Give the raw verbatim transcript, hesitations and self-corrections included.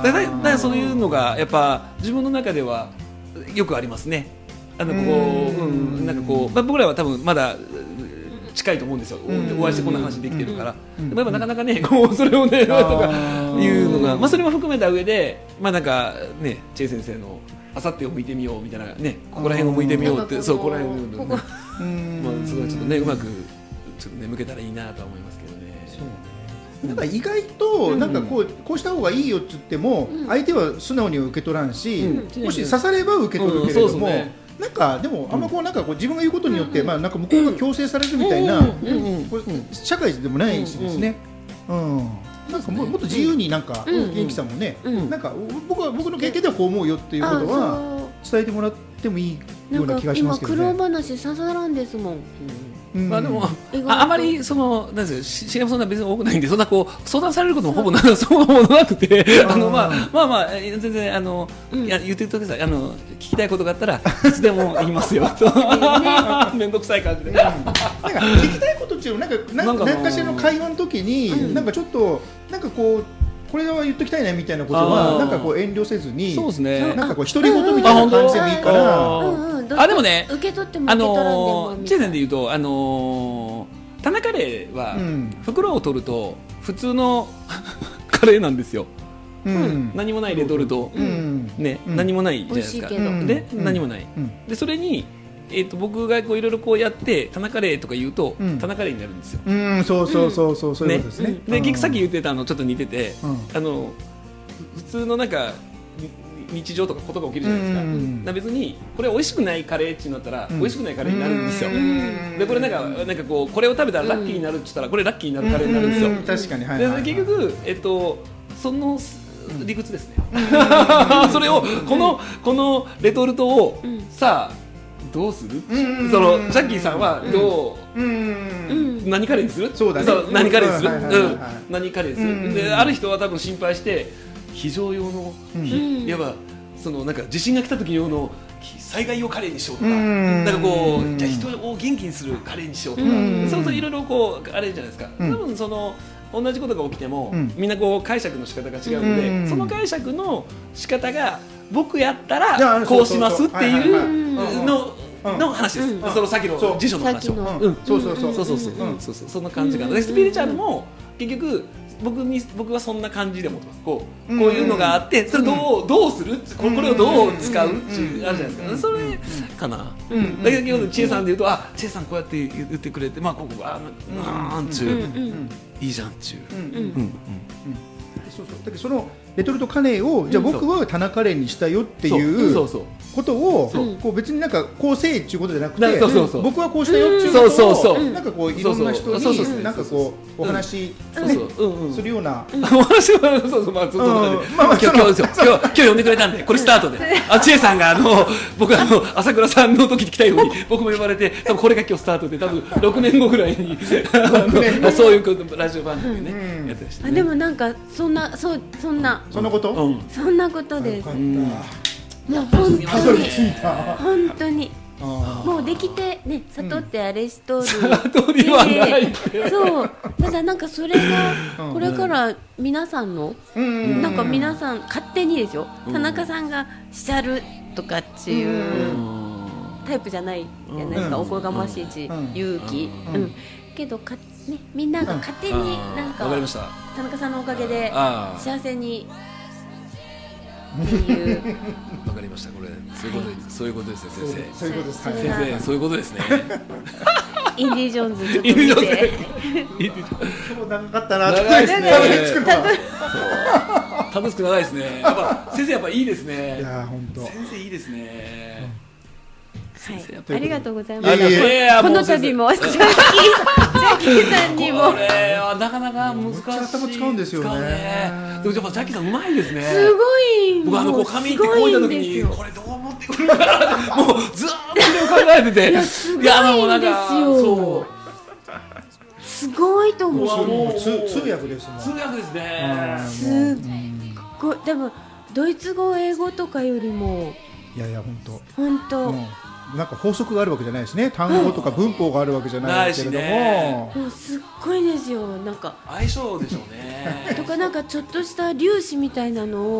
だからだからそういうのがやっぱ自分の中ではよくありますね。あのこう、うん、なんかこう、まあ、僕らは多分まだ近いと思うんですよ。お会いしてこんな話できてるから、うん、でもやっぱなかなかねこうそれをねとかいうのが、まあ、それも含めた上で、まあなんかね、チェイ先生のあさってを向いてみようみたいなね、ここら辺を向いてみようって、そうここら辺を、ね、ここまあすごいちょっとねうまくちょっとね向けたらいいなとは思いますけどね。 そうね。なんか意外となんかこう、こうした方がいいよって言っても、うん、相手は素直に受け取らんし、うん、もし刺されば受け取るけれども、うん、なんかでもあんまこうなんかこう自分が言うことによって、うん、まあなんか向こうが強制されるみたいな、うん、これ社会でもないしですね。うんうん、なんかも, もっと自由になんか元気さんもね、うん、なんか僕は僕の経験ではこう思うよっていうことは伝えてもらってもいいような気がしますけどね。 今苦労話刺さらんですもん。 うん、まあでも あ, あまりそのなんです知り合いもそんな別に多くないんで、そんなこう相談されることもほぼなそうもなくて、あのまあまあまあ全然あの、うん、いや言ってください。あの聞きたいことがあったらいつでも言いますよ。面倒くさい感じで。うん、なんか聞きたいことっていうのなんかなんか何かしらの会話の時に、うん、なんかちょっとなんかこう。これは言っときたいねみたいなことはなんかこう遠慮せずに、 そうですね、 なんかこう独り言みたいな感じでもいいから、 あでもね、 受け取っても受け取らんでも、 チェーゼンで言うと、あのー、田中カレーは袋を取ると普通のカレーなんですよ。うん、何もないレトルト、うんね、うん、何もないじゃないですか。で、うん、何もない、うん、でそれにえー、と僕がこういろいろこうやって田中カレーとか言うと、うん、田中カレーになるんですよ。 うん、そうそうそうそう、うん、そういうことですね。 で、うん、さっき言ってたのちょっと似てて、うん、あの普通のなんか日常とかことが起きるじゃないですか。うん、だ別にこれ美味しくないカレーってなったら、うん、美味しくないカレーになるんですよ。うん、でこれなんかなんかこうこれを食べたらラッキーになるって言ったらこれラッキーになるカレーになるんですよ。うん、 確かに、はいはいはい、 で結局えっとその理屈ですね。それをこのこのレトルトを、うん、さあどうする？そのジャッキーさんはどう、うん、何カレーにする？そうだね。そう何カレーにする？うん、何カレーにする？うん、である人は多分心配して非常用の、うん、いわばそのなんか地震が来た時用の災害用カレーにしようとか、うん、なんかこうじゃあ人を元気にするカレーにしようとか、うん、そうそういろいろこうあれじゃないですか。うん、多分その同じことが起きても、うん、みんなこう解釈の仕方が違うので、うん、その解釈の仕方が僕やったらこうしますっていうのの話です。うん、そのさっきの辞書の話を、そうそうそうそうそうそうそうそんな感じかな。でスピリチュアルも結局僕に僕はそんな感じで思ってます。こうこういうのがあってそれどうどうする？これをどう使うっていうあるじゃないですか。それかな。だけど千恵さんで言うとあ千恵さんこうやって言ってくれてまあここあなんちゅういいじゃんちゅう。 そうそうだけどそのレトルトカレーをじゃあ僕はタナカレーにしたよっていうことをこう別になんかこうせえっていうことじゃなくて僕はこうしたよっていうことをなんかこういろんな人になんかこうお話するようなお話はそうそうまあそう今日今日今日呼んでくれたんでこれスタートであ千恵さんがあの僕あの朝倉さんの時に来たように僕も呼ばれて多分これが今日スタートで多分ろくねんごぐらいにそういうラジオ番組でねやってましたね。 でもなんかそんなそうそんなそんなこと、うん、 そんなことです。もう本当に本当にもうできてね悟ってあれしとる、 悟りはないって、 そうただなんかそれがこれから皆さんのなんか皆さん勝手にですよ田中さんがしちゃるとかっていうタイプじゃないじゃないですか。おこがましいし勇気うんけどかね、みんなが勝手になんか田中さんのおかげで幸せにっていうわかりました。これそういうことで、そういうことですね先生。 そういうことです。 先生そういうことですね。 インディ・ジョーンズちょっと見て今日長かったな。 長いですね。楽しく長いですね。やっぱ先生やっぱいいですね。 いや本当。 先生いいですね。 はい、ありがとうございます。この度もジャッキーさんにもこれはなかなか難しい。 頭使うんですよね。 でもやっぱジャッキーさんうまいですね。 すごい。 僕あのこう紙ってこういった時にこれどう持ってくるかなもうずっとそれを考えてて、 いやもうなんかそうすごいと思う。 通訳ですもん。 通訳ですね。 すごい。でもドイツ語英語とかよりもいやいや本当本当。 なんか法則があるわけじゃないしね、単語とか文法があるわけじゃないけれども、 ね、 もうすっごいですよ。なんか相性でしょうねとかなんかちょっとした粒子みたいなのを